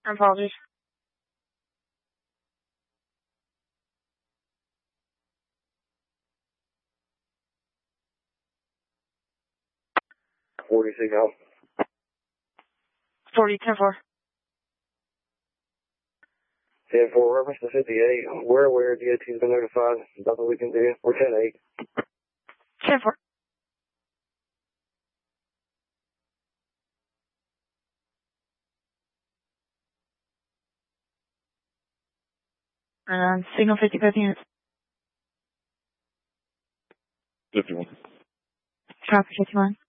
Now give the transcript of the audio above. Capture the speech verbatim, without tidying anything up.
Apologies. forty-six out. forty, ten four. ten four, reference to fifty-eight. We're aware D O T's been notified. Nothing we can do. We're ten eight. ten four. And um, signal fifty-five units. fifty-one. Traffic fifty-one.